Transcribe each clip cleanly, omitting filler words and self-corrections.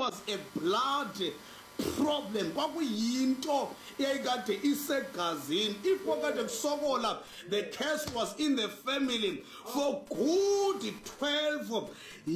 was a blood problem. Kwakuyinto eyayikade isegazini. If kwakade kusokola, the curse was in the family for good 12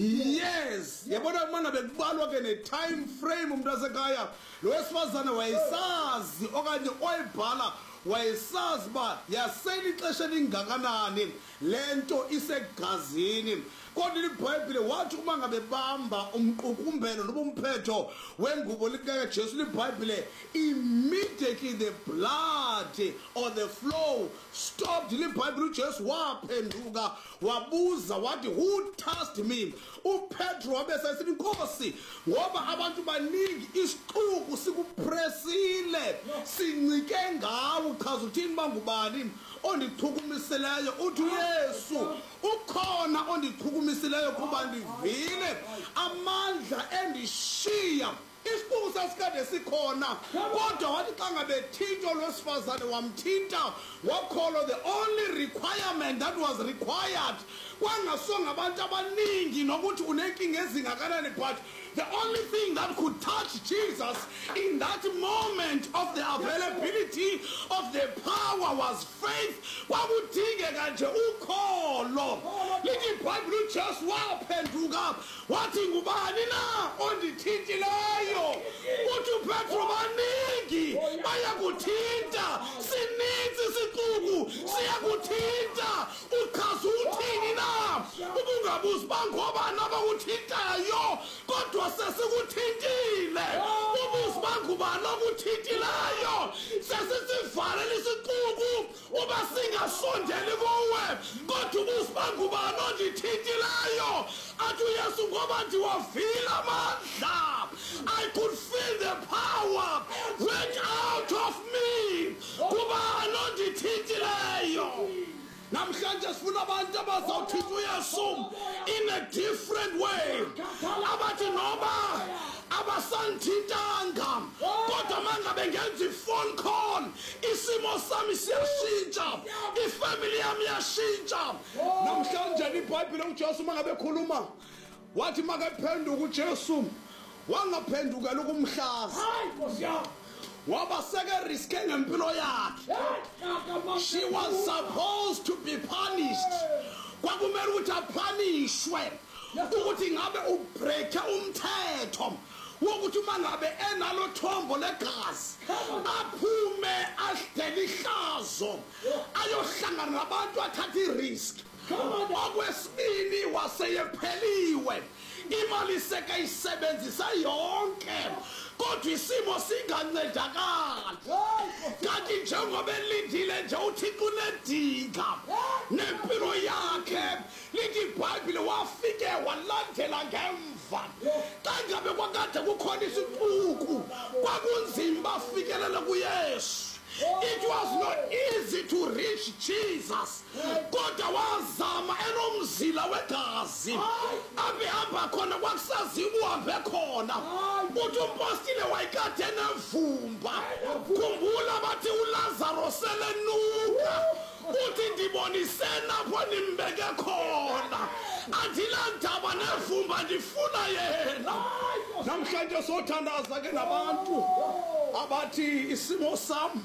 years. Yabona mana bekubalwa ke ne time frame umntasekhaya. Lo wesifazane wayesazi okanye oyibhala wayesazi ba yasela ixesha elingakanani lento isegazini. Kodwa iBhayibhile wathi uma ngabe bamba umqukumbelo noba umphetho wengubo likaJesu, iBhayibhile immediately the blood or the flow stopped. iBhayibhile uJesu waphenduka wabuza wathi, who touched me? uPetro wabesesithi, Nkosi, ngoba abantu baningi isiquku sikupressile sincike ngawo. Chaza uthini bangubani ondichukumiseleyo? Uthi Yesu ukhona ondichukumisileyo kuba ndivile amandla endishiya. Isiquku sasikade sikhona, kodwa wathi xa ngabe thinto lwesifazane wamthinta wakholwa the only requirement that was required kwangasonga abantu abaningi nokuthi unenkinga ezingakanani, but the only thing that could touch Jesus in that moment of the availability of the power was faith. Kwakudingeka nje ukholo. Lithi iBhayibhile uJesu waphenduka wathi, ngubani na ondithintileyo? Uthi uPetro, baningi bayakuthinta, sininzi isiquku siyakuthinta. Uchaza uthini na? Ubungabuzi bangobani abakuthintayo, kodwa sesikuthintile. Ubuzi bangubani okuthintileyo, sesisivalele isiquku uba singasondeli kuwe, kodwa ubuzi bangubani ondithintileyo. Athi uYesu, ngoba ndiwavile amandla, I could feel the power went out of me. Kubani ondithintileyo? Namhlanje sifuna abantu abazawuthinta uYesu in a different way. Abathi noba abasandithintanga, kodwa mangabe ngenza iphone call, isimo sami siyashintsha, ifamily yami iyashintsha. Namhlanje iBhayibhile uJesu mangabe ekhuluma wathi makaphenduka uJesu wangaphendukela ukumhlaza. Wabaseke riske ngempilo yakhe. She was supposed to be punished. Kwakumele ukuthi apunishwe ukuthi ngabe ubreake umthetho wokuthi uma ngabe enalo thombo legazi aphume ahlele ihlazo ayohlangana nabantu athatha irisk. Okwesibini waseyepheliwe, imali sekayisebenzisa yonke, kodwa isimo singancedakali. Kanti njengoba elindile nje uThixo unedinga nempilo yakhe, lithi iBhayibhile wafike walandela ngemva. Xa ngabe kwakade kukhona isiquku kwakunzima bafikelele kuYesu. It was not easy to reach Jesus. Kodwa wazama enomzila wegazi abehamba khona kwakusaziwa uhambe khona. Uthi umpostile wayikade nevumba. Khumbula bathi uLazaro selenuka. Uthi ndibonise napho nimbeke khona. Andila ndaba nevumba ndifuna yena. Namhlanje sothandaza ke nabantu abathi isimo sami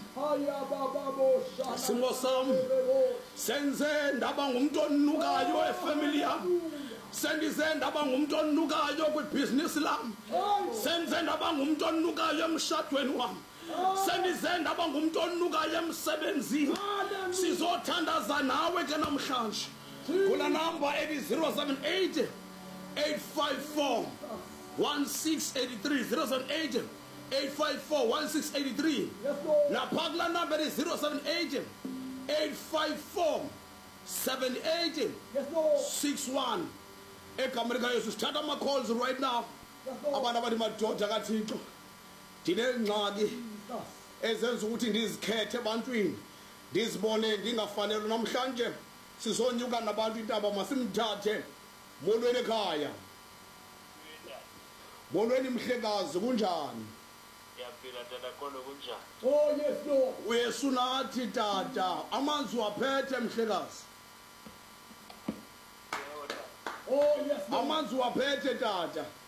senze ndaba ngumuntu onukayo efamily yami, sendize ndaba ngumuntu onukayo kwibhizinisi lami, senze ndaba ngumuntu onukayo emshadweni wami, sendize ndaba ngumuntu onukayo emsebenzini. Sizothandaza nawe ke namhlanje kula number 078 854 1683 078 854 1683. La pagla number is 078 854 780 61. Ekamerika Yesu, start my calls right now. Abantu abathi madoda kaThixo ndinengxaki ezenza ukuthi ndizikhethe ebantwini ndizibone ndingafanele. Namhlanje sizonyuka nabantu intaba, masimthathe molweni ekhaya. Molweni mhlekazi, kunjani? Yaphila tata khona kunjani? Oh yes Lord. uYesu nathi tata amanzi waphethe mhlekazi. Oh yes Lord. Amanzi waphethe tata.